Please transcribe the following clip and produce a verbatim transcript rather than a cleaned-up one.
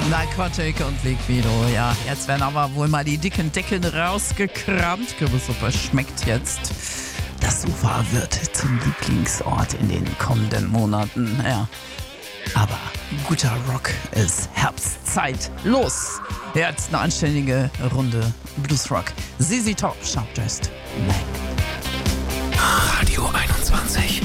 Narcotic und Liquido, ja. Jetzt werden aber wohl mal die dicken Decken rausgekramt. Kürbissuppe schmeckt jetzt. Das Sofa wird zum Lieblingsort in den kommenden Monaten, ja. Aber guter Rock ist Herbstzeit. Los! Jetzt eine anständige Runde Bluesrock. Z Z Top, Sharp Dressed Man. Radio einundzwanzig.